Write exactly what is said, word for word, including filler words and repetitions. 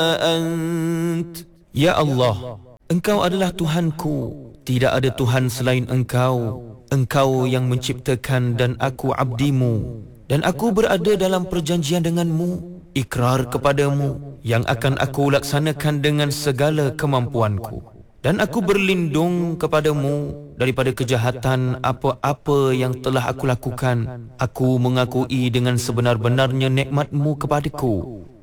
أنت. Ya Allah, Engkau adalah Tuhanku, tidak ada Tuhan selain Engkau. Engkau yang menciptakan dan aku abdimu, dan aku berada dalam perjanjian denganmu, ikrar kepadamu yang akan aku laksanakan dengan segala kemampuanku. Dan aku berlindung kepadamu daripada kejahatan apa-apa yang telah aku lakukan. Aku mengakui dengan sebenar-benarnya nikmatmu kepadaku,